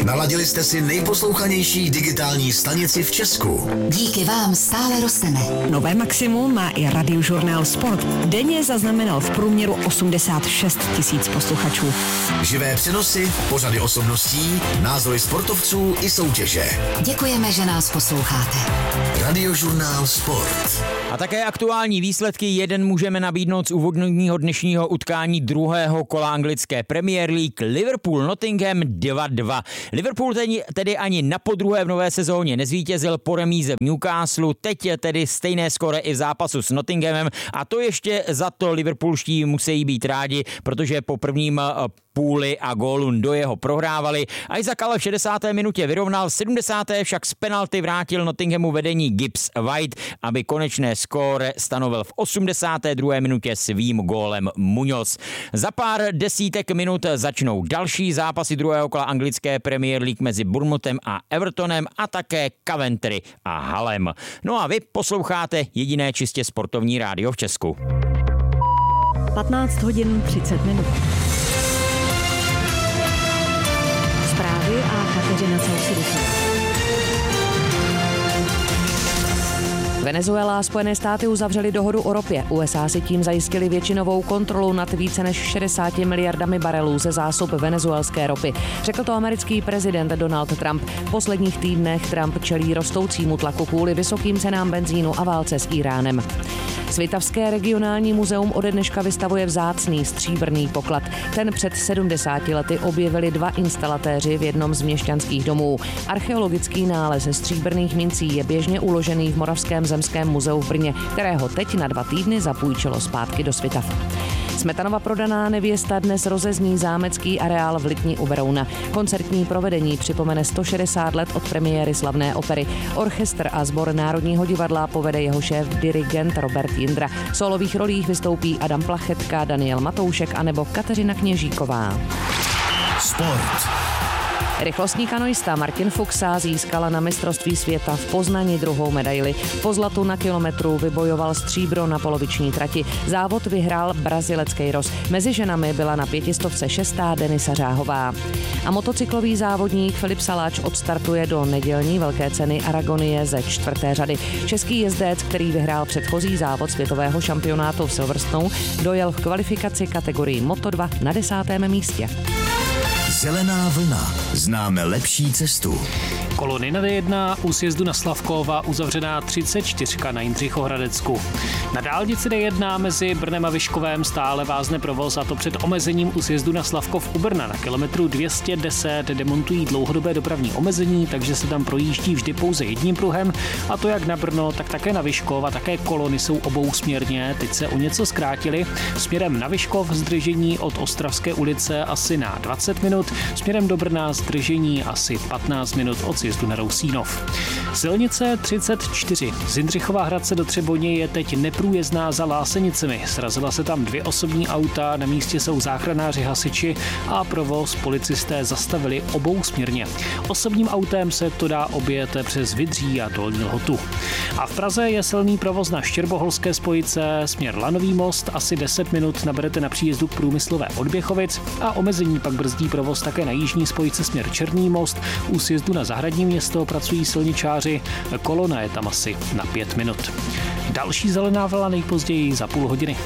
Naladili jste si nejposlouchanější digitální stanici v Česku. Díky vám stále rosteme. Nové maximum má i Radiožurnál Sport. Denně zaznamenal v průměru 86 000 posluchačů. Živé přenosy, pořady osobností, názory sportovců i soutěže. Děkujeme, že nás posloucháte. Radiožurnál Sport. A také aktuální výsledky jeden můžeme nabídnout z úvodního dnešního utkání druhého kola anglické Premier League. Liverpool-Nottingham 2-2. Liverpool tedy ani na podruhé v nové sezóně nezvítězil po remíze v Newcastle. Teď je tedy stejné skóre i v zápasu s Nottinghamem a to ještě za to liverpoolští musí být rádi, protože po prvním půli a gólu do jeho prohrávali. Isaac ale v 60. minutě vyrovnal, v 70. však z penalty vrátil Nottinghamu vedení Gibbs White, aby konečné skóre stanovil v 82. minutě svým gólem Muñoz. Za pár desítek minut začnou další zápasy druhého kola anglické Premier League mezi Bournemouthem a Evertonem a také Coventry a Hullem. No a vy posloucháte jediné čistě sportovní rádio v Česku. 15 hodin 30 minut. Zprávy a Kateřina Celsidisová. Venezuela a Spojené státy uzavřely dohodu o ropě. USA si tím zajistili většinovou kontrolu nad více než 60 miliardami barelů ze zásob venezuelské ropy. Řekl to americký prezident Donald Trump. V posledních týdnech Trump čelí rostoucímu tlaku kvůli vysokým cenám benzínu a válce s Íránem. Svitavské regionální muzeum ode dneška vystavuje vzácný stříbrný poklad. Ten před 70 lety objevili dva instalatéři v jednom z měšťanských domů. Archeologický nález stříbrných mincí je běžně uložený v Moravském zemském muzeu v Brně, kterého teď na 2 týdny zapůjčilo zpátky do Svitav. Smetanova prodaná nevěsta dnes rozezní zámecký areál v Litni u Berouna. Koncertní provedení připomene 160 let od premiéry slavné opery. Orchestr a sbor Národního divadla povede jeho šéf dirigent Robert Jindra. V solových rolích vystoupí Adam Plachetka, Daniel Matoušek anebo Kateřina Kněžíková. Sport. Rychlostní kanoista Martin Fuchsa získala na mistrovství světa v Poznani druhou medaili. Po zlatu na kilometru vybojoval stříbro na poloviční trati. Závod vyhrál Brazilec Queiroz. Mezi ženami byla na 500 šestá Denisa Řáhová. A motocyklový závodník Filip Saláč odstartuje do nedělní velké ceny Aragonie ze 4. řady. Český jezdec, který vyhrál předchozí závod světového šampionátu v Silverstone, dojel v kvalifikaci kategorii Moto2 na 10. místě. Zelená vlna. Známe lepší cestu. Kolony na D1 u sjezdu na Slavkova uzavřená 34 na Jindřichohradecku. Na dálnici D1 mezi Brnem a Vyškovem stále vázne provoz, a to před omezením u sjezdu na Slavkov u Brna. Na kilometru 210 demontují dlouhodobé dopravní omezení, takže se tam projíždí vždy pouze jedním pruhem, a to jak na Brno, tak také na Vyškov, a také kolony jsou obousměrně. Teď se o něco zkrátily. Směrem na Vyškov zdržení od Ostravské ulice asi na 20 minut, směrem do Brna zdržení asi 15 minut od sjezdu na Rousínov. Silnice 34 z Jindřichova Hradce do Třeboně je teď neprůjezdná za Lásenicemi. Srazila se tam 2 osobní auta, na místě jsou záchranáři, hasiči a provoz policisté zastavili obousměrně. Osobním autem se to dá objet přes Vydří a Dolní Lhotu. A v Praze je silný provoz na Štěrboholské spojice, směr Lanový most, asi 10 minut naberete na příjezdu k Průmyslové od Běchovic a omezení pak brzdí provoz také na jižní spojice směr Černý most. U sjezdu na Zahradní město pracují silničáři, kolona je tam asi na 5 minut. Další zelená vlna nejpozději za půl hodiny.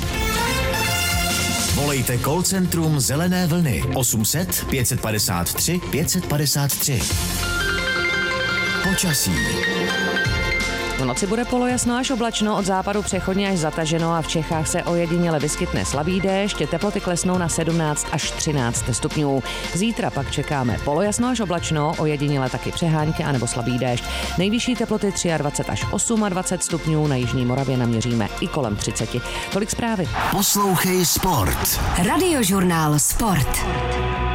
Volejte call centrum Zelené vlny 800 553 553. Počasí. V noci bude polojasno až oblačno, od západu přechodně až zataženo a v Čechách se ojediněle vyskytne slabý déšť, teploty klesnou na 17 až 13 stupňů. Zítra pak čekáme polojasno až oblačno, ojediněle taky přehánky anebo slabý déšť. Nejvyšší teploty 23 až 28 stupňů, na jižní Moravě naměříme i kolem 30. Tolik zprávy. Poslouchej sport. Radiožurnál Sport.